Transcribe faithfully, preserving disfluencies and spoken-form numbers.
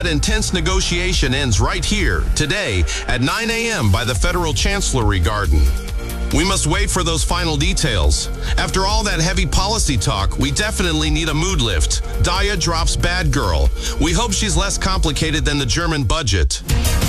intense negotiation ends right here, today, at nine a m by the Federal Chancellery Garden. We must wait for those final details. After all that heavy policy talk, we definitely need a mood lift. Daya drops Bad Girl. We hope she's less complicated than the German budget.